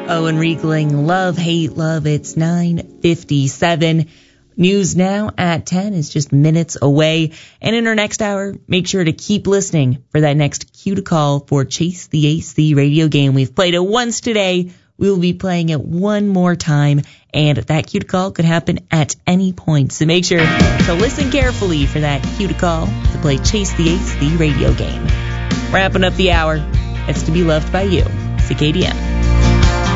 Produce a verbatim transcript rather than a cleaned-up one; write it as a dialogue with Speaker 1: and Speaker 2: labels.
Speaker 1: Owen Riegling, Love, Hate, Love. It's nine fifty-seven. News now at ten is just minutes away. And in our next hour, make sure to keep listening for that next cue to call for Chase the Ace, the radio game. We've played it once today. We will be playing it one more time. And that cue to call could happen at any point. So make sure to listen carefully for that cue to call to play Chase the Ace, the radio game. Wrapping up the hour. It's to be loved by you. C K D M.